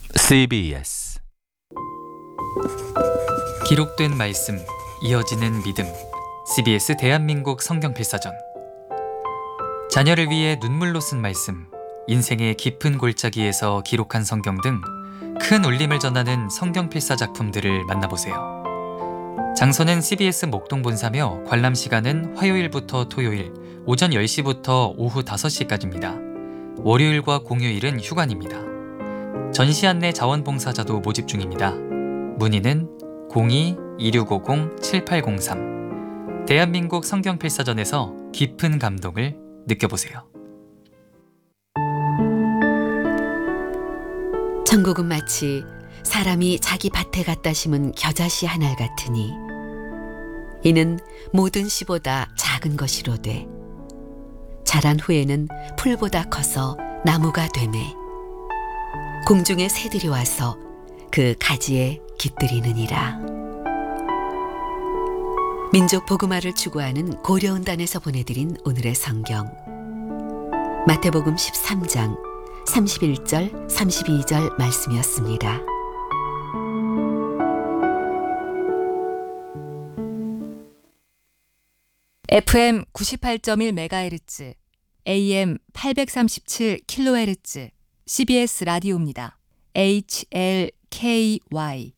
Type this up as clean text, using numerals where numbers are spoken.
CBS 기록된 말씀, 이어지는 믿음. CBS 대한민국 성경필사전. 자녀를 위해 눈물로 쓴 말씀, 인생의 깊은 골짜기에서 기록한 성경 등 큰 울림을 전하는 성경필사 작품들을 만나보세요. 장소는 CBS 목동 본사며 관람 시간은 화요일부터 토요일 오전 10시부터 오후 5시까지입니다. 월요일과 공휴일은 휴관입니다. 전시 안내 자원봉사자도 모집 중입니다. 문의는 02-2650-7803. 대한민국 성경필사전에서 깊은 감동을 느껴보세요. 천국은 마치 사람이 자기 밭에 갖다 심은 겨자씨 한 알 같으니 이는 모든 씨보다 작은 것이로되 자란 후에는 풀보다 커서 나무가 되매 공중의 새들이 와서 그 가지에 깃들이느니라. 민족 복음화를 추구하는 고려은단에서 보내드린 오늘의 성경, 마태복음 13장 31절, 32절 말씀이었습니다. FM 98.1MHz, AM 837kHz, CBS 라디오입니다. HLKY